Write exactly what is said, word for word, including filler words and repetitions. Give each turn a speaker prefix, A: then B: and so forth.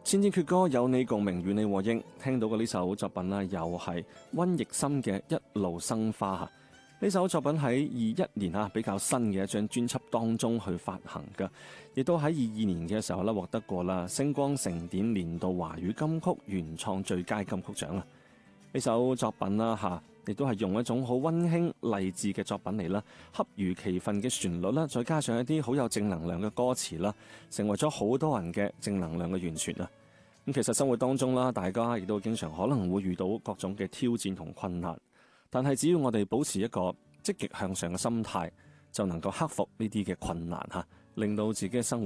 A: 千千闕歌有你共鳴與你和應，聽到嘅呢首作品啦，又係溫逸森嘅《一路生花》嚇。呢首作品喺二一年啊比較新嘅一張專輯當中去發行嘅，亦都喺二二年嘅時候咧獲得過啦星光盛典年度華語金曲原創最佳金曲獎啊！呢首作品啦嚇，亦都係用一種好溫馨勵志嘅作品嚟啦，恰如其分嘅旋律啦，再加上一啲好有正能量嘅歌詞啦，成為咗好多人嘅正能量嘅源泉啊！咁其實生活當中啦，大家亦都經常可能會遇到各種嘅挑戰同困難，但係只要我哋保持一個積極向上嘅心態，就能夠克服呢啲嘅困難嚇，令到自己嘅生活